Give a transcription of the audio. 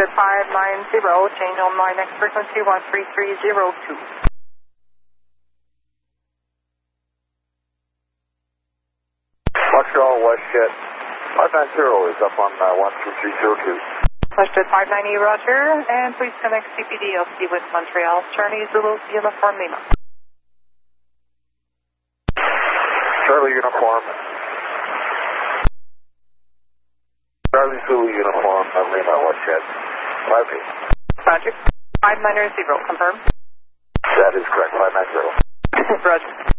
Jet 590, change on my next frequency 13302. Montreal WestJet 590 is up on 13302. WestJet 590, roger, and please connect CPDLC with Montreal, Charlie Zulu Uniform Lima. Charlie Uniform. Charlie Zulu Uniform, Lima WestJet 58. Roger. 590, confirm. That is correct, 590. Roger.